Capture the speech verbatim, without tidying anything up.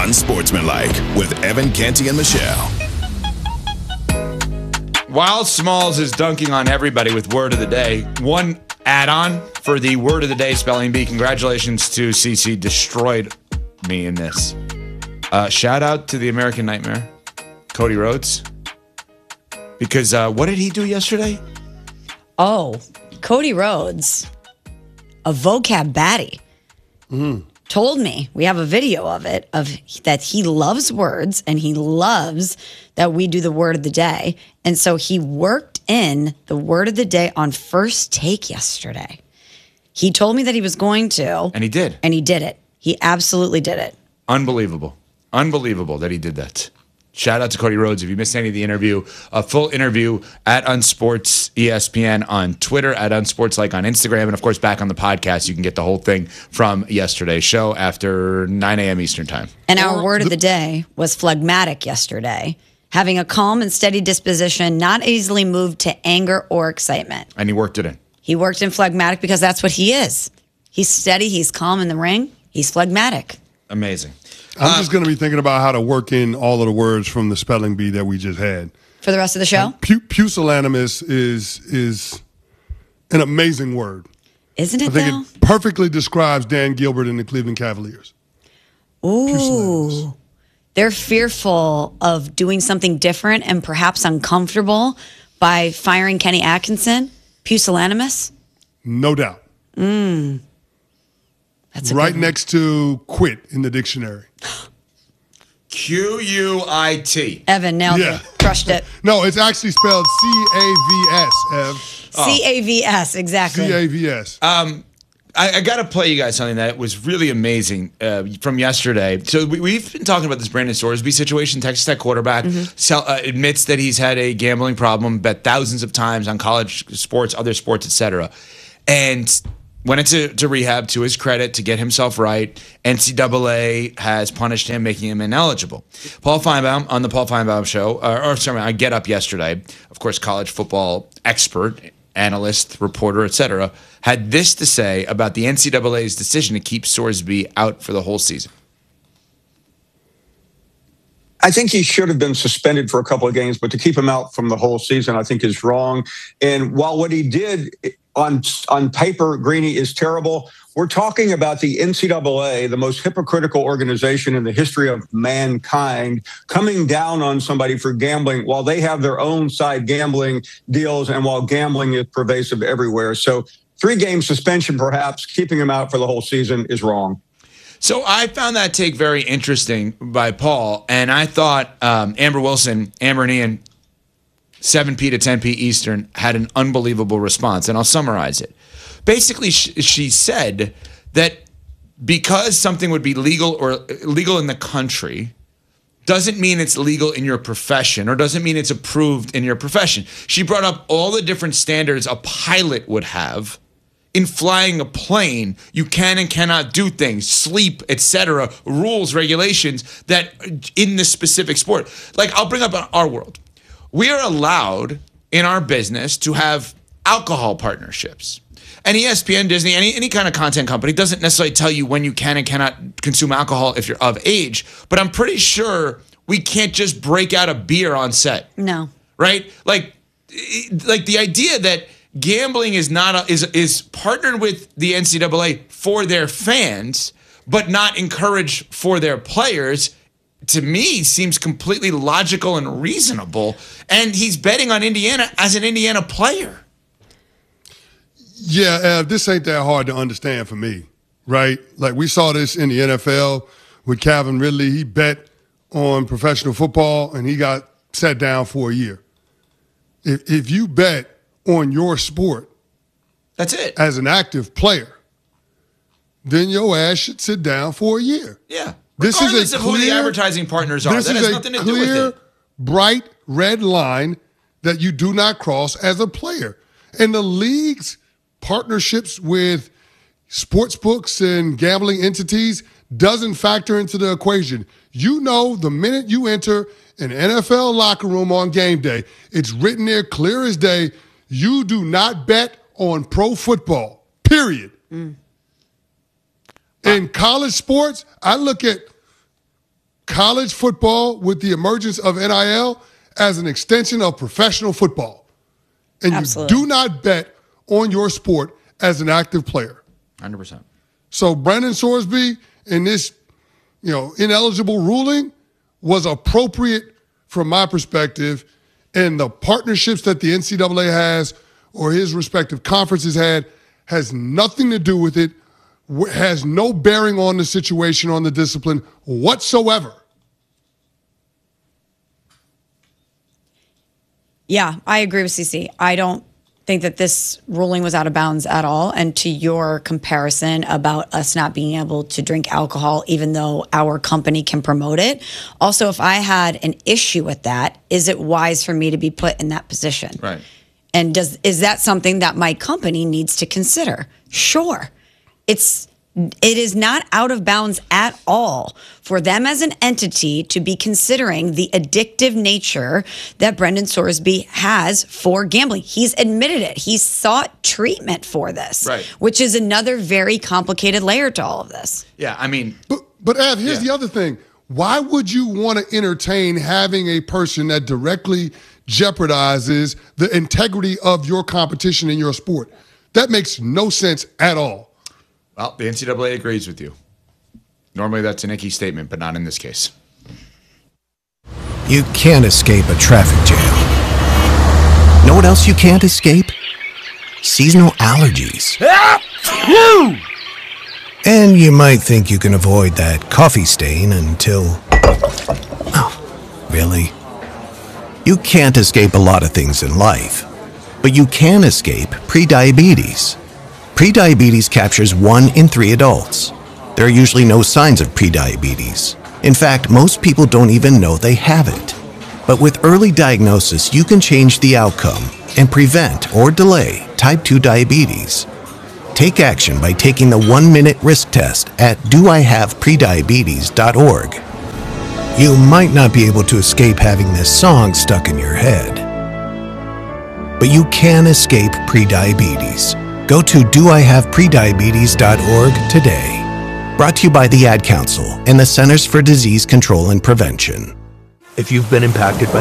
Unsportsmanlike with Evan Canty and Michelle. While Smalls is dunking on everybody with word of the day, one add-on for the word of the day spelling bee. Congratulations to C C. Destroyed me in this. Uh, shout out to the American Nightmare, Cody Rhodes. Because uh, what did he do yesterday? Oh, Cody Rhodes, a vocab baddie, mm. told me, we have a video of it, of that he loves words and he loves that we do the word of the day. And so he worked in the word of the day on First Take yesterday. He told me that he was going to. And he did. And he did it. He absolutely did it. Unbelievable. Unbelievable that he did that. Shout out to Cody Rhodes. If you missed any of the interview, a full interview at Unsports E S P N on Twitter, at Unsportslike on Instagram, and of course back on the podcast. You can get the whole thing from yesterday's show after nine a.m. Eastern time. And our word of the day was phlegmatic yesterday, having a calm and steady disposition, not easily moved to anger or excitement. And he worked it in. He worked in phlegmatic because that's what he is. He's steady, he's calm in the ring, he's phlegmatic. Amazing. I'm uh, just going to be thinking about how to work in all of the words from the spelling bee that we just had. For the rest of the show? Pu- pusillanimous is is an amazing word. Isn't it, I think though? it perfectly describes Dan Gilbert and the Cleveland Cavaliers. Ooh. They're fearful of doing something different and perhaps uncomfortable by firing Kenny Atkinson. Pusillanimous? No doubt. Mm. That's a right good next to quit in the dictionary. Q U I T. Evan nailed yeah. it. Crushed it. No, it's actually spelled C A V S, Ev. C A V S, exactly. C A V S. Um, I, I got to play you guys something that was really amazing uh, from yesterday. So we, we've been talking about this Brandon Sorsby situation. Texas Tech quarterback Mm-hmm. sell, uh, admits that he's had a gambling problem, bet thousands of times on college sports, other sports, et cetera. And went into to rehab to his credit to get himself right. N C double A has punished him, making him ineligible. Paul Feinbaum on the Paul Feinbaum show, or, or sorry, I Get Up yesterday, of course, college football expert, analyst, reporter, et cetera, had this to say about the N C double A's decision to keep Sorsby out for the whole season. I think he should have been suspended for a couple of games, but to keep him out from the whole season, I think is wrong. And while what he did on on paper, Greeny, is terrible, we're talking about the N C double A, the most hypocritical organization in the history of mankind, coming down on somebody for gambling while they have their own side gambling deals and while gambling is pervasive everywhere. So three-game suspension, perhaps, keeping him out for the whole season is wrong. So I found that take very interesting by Paul, and I thought um, Amber Wilson, Amber and Ian, seven p to ten p Eastern, had an unbelievable response, and I'll summarize it. Basically, sh- she said that because something would be legal or legal in the country doesn't mean it's legal in your profession or doesn't mean it's approved in your profession. She brought up all the different standards a pilot would have in flying a plane. You can and cannot do things, sleep, et cetera, rules, regulations that in this specific sport. Like, I'll bring up our world. We are allowed in our business to have alcohol partnerships. And E S P N, Disney, any any kind of content company doesn't necessarily tell you when you can and cannot consume alcohol if you're of age. But I'm pretty sure we can't just break out a beer on set. No. Right? Like, like the idea that gambling is not a, is is partnered with the N C double A for their fans, but not encouraged for their players, to me seems completely logical and reasonable. And he's betting on Indiana as an Indiana player. Yeah, uh, this ain't that hard to understand for me, right? Like, we saw this in the N F L with Calvin Ridley. He bet on professional football, and he got set down for a year. If if you bet on your sport, that's it, as an active player, then your ass should sit down for a year. Yeah. This Regardless is a of clear, who the advertising partners are. This That is has a nothing to clear, do with it. bright red line that you do not cross as a player. And the league's partnerships with sports books and gambling entities doesn't factor into the equation. You know, the minute you enter an N F L locker room on game day, it's written there clear as day, you do not bet on pro football, period. Mm. In college sports, I look at college football with the emergence of N I L as an extension of professional football. And Absolutely. you do not bet on your sport as an active player. one hundred percent. So Brandon Sorsby in this, you know, ineligible ruling was appropriate from my perspective, and the partnerships that the N C double A has or his respective conferences had has nothing to do with it, has no bearing on the situation, on the discipline whatsoever. Yeah, I agree with C C. I don't think that this ruling was out of bounds at all. And to your comparison about us not being able to drink alcohol, even though our company can promote it. Also, if I had an issue with that, is it wise for me to be put in that position? Right. And does is that something that my company needs to consider? Sure. It's it is not out of bounds at all for them as an entity to be considering the addictive nature that Brendan Sorsby has for gambling. He's admitted it. He's sought treatment for this, right. which is another very complicated layer to all of this. Yeah, I mean, But, but Ev, here's Yeah. the other thing. Why would you want to entertain having a person that directly jeopardizes the integrity of your competition in your sport? That makes no sense at all. well, the N C double A agrees with you. Normally that's an icky statement, but not in this case. You can't escape a traffic jam. Know what else you can't escape? Seasonal allergies. And you might think you can avoid that coffee stain until... Oh, really? You can't escape a lot of things in life, but you can escape prediabetes. Prediabetes captures one in three adults. There are usually no signs of prediabetes. In fact, most people don't even know they have it. But with early diagnosis, you can change the outcome and prevent or delay type two diabetes. Take action by taking the one-minute risk test at do I have prediabetes dot org. You might not be able to escape having this song stuck in your head, but you can escape prediabetes. Go to do I have prediabetes dot org today. Brought to you by the Ad Council and the Centers for Disease Control and Prevention. If you've been impacted by